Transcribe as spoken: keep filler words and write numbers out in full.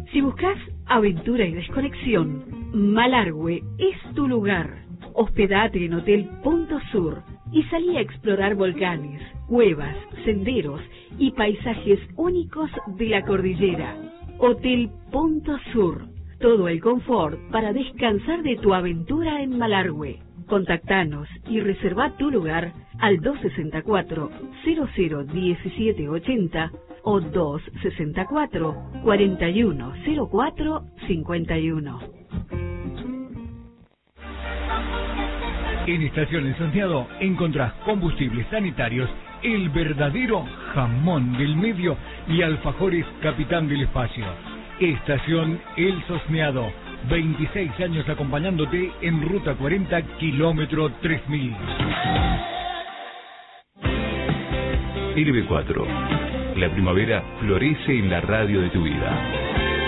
Si buscas aventura y desconexión, Malargüe es tu lugar. Hospedate en Hotel Punto Sur y salí a explorar volcanes, cuevas, senderos y paisajes únicos de la cordillera. Hotel Punto Sur. Todo el confort para descansar de tu aventura en Malargüe. Contactanos y reserva tu lugar al dos seis cuatro, cero cero uno siete ocho cero o dos seis cuatro, cuatro uno cero cuatro cinco uno. En Estación Ensantiado encontrás combustibles sanitarios, el verdadero jamón del medio y alfajores Capitán del Espacio. Estación El Sosneado, veintiséis años acompañándote en Ruta cuarenta, kilómetro tres mil. L B cuatro. La primavera florece en la radio de tu vida.